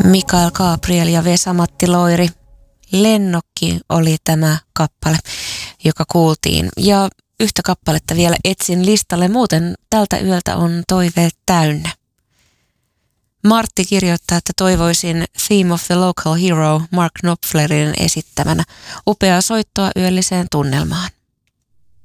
Mikael Gabriel ja Vesa-Matti Loiri. Lennokki oli tämä kappale, joka kuultiin. Ja yhtä kappaletta vielä etsin listalle, muuten tältä yöltä on toiveet täynnä. Martti kirjoittaa, että toivoisin Theme of the Local Hero Mark Knopflerin esittämänä. Upeaa soittoa yölliseen tunnelmaan.